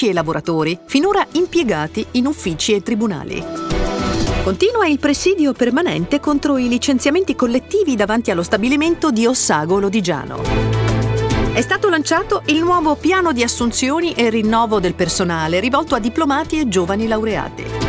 tecnici e lavoratori, finora impiegati in uffici e tribunali. Continua il presidio permanente contro i licenziamenti collettivi davanti allo stabilimento di Ossago Lodigiano. È stato lanciato il nuovo piano di assunzioni e rinnovo del personale rivolto a diplomati e giovani laureati.